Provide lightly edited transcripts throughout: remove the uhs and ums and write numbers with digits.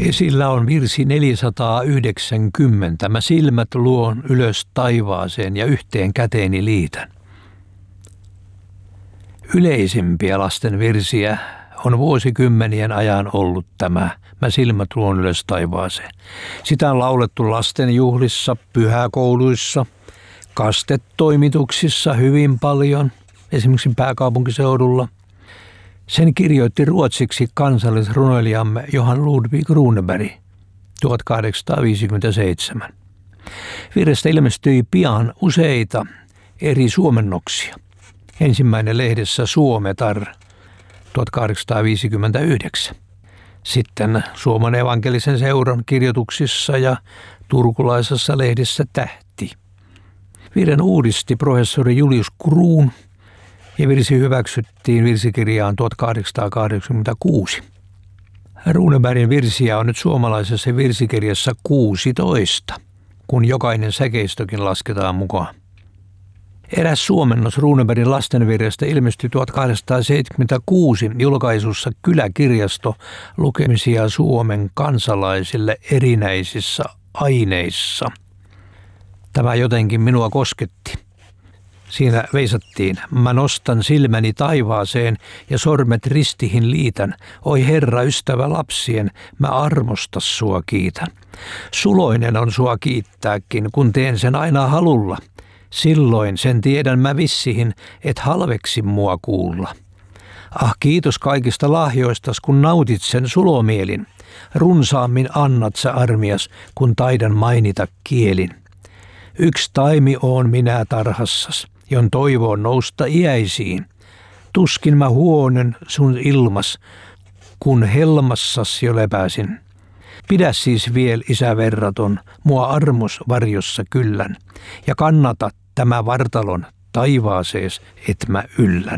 Esillä on virsi 490. Mä silmät luon ylös taivaaseen ja yhteen käteeni liitän. Yleisimpiä lasten virsiä on vuosikymmenien ajan ollut tämä Mä silmät luon ylös taivaaseen. Sitä on laulettu lastenjuhlissa, pyhäkouluissa, kastetoimituksissa hyvin paljon, esimerkiksi pääkaupunkiseudulla. Sen kirjoitti ruotsiksi kansallisrunoilijamme Johan Ludvig Runeberg 1857. Virrestä ilmestyi pian useita eri suomennoksia. Ensimmäinen lehdessä Suometar 1859. Sitten Suomen evankelisen seuran kirjoituksissa ja turkulaisessa lehdessä Tähti. Virren uudisti professori Julius Kruun ja virsi hyväksyttiin virsikirjaan 1886. Runebergin virsiä on nyt suomalaisessa virsikirjassa 16, kun jokainen säkeistökin lasketaan mukaan. Eräs suomennos Runebergin lastenvirrestä ilmestyi 1876 julkaisussa Kyläkirjasto lukemisia Suomen kansalaisille erinäisissä aineissa. Tämä jotenkin minua kosketti. Siinä veisattiin, mä nostan silmäni taivaaseen ja sormet ristihin liitän. Oi Herra, ystävä lapsien, mä armosta sua kiitän. Suloinen on sua kiittääkin, kun teen sen aina halulla. Silloin sen tiedän mä vissihin, et halveksi mua kuulla. Ah, kiitos kaikista lahjoistas, kun nautit sen sulomielin. Runsaammin annat sä armias, kun taidan mainita kielin. Yksi taimi oon minä tarhassas, jon toivoon nousta iäisiin. Tuskin mä huonen sun ilmas, kun helmassas jo lepäsin. Pidä siis viel, isä verraton, mua armos varjossa kyllän, ja kannata tämä vartalon taivaasees, et mä yllän.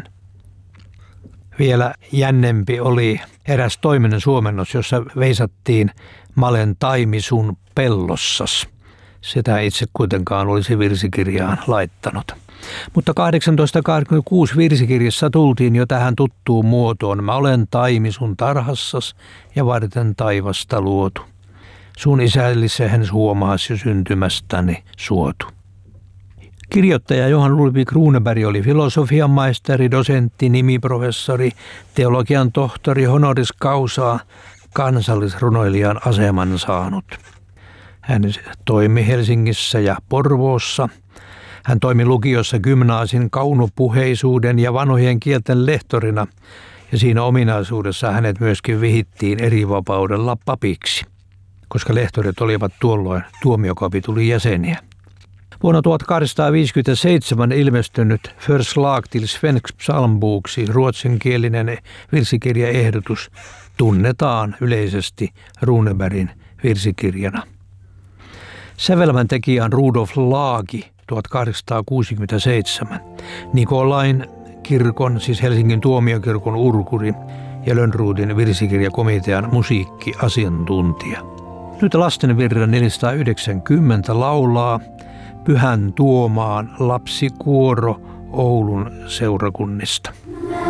Vielä jännempi oli eräs toinen suomennos, jossa veisattiin, mä olen taimi sun pellossas. Sitä itse kuitenkaan olisi virsikirjaan laittanut. Mutta 1886 virsikirjassa tultiin jo tähän tuttuun muotoon. Mä olen taimi sun tarhassas ja varten taivasta luotu. Sun isällisehen huomaas jo syntymästäni suotu. Kirjoittaja Johan Ludvig Runeberg oli filosofian maisteri, dosentti, nimiprofessori, teologian tohtori, honoris causa, kansallisrunoilijan aseman saanut. Hän toimi Helsingissä ja Porvoossa. Hän toimi lukiossa gymnaasin kaunopuheisuuden ja vanhojen kielten lehtorina, ja siinä ominaisuudessa hänet myöskin vihittiin erivapaudella papiksi, koska lehtorit olivat tuolloin tuomiokapitulin jäseniä. Vuonna 1857 ilmestynyt Förslag till svensk psalmboksi ruotsinkielinen virsikirjaehdotus tunnetaan yleisesti Runebergin virsikirjana. Sävelmän tekijä on Rudolf Laagi 1867. Nikolain kirkon, siis Helsingin tuomiokirkon urkuri ja Lönnrothin virsikirjakomitean musiikkiasiantuntija. Nyt lastenvirran 490 laulaa Pyhän Tuomaan lapsikuoro Oulun seurakunnista.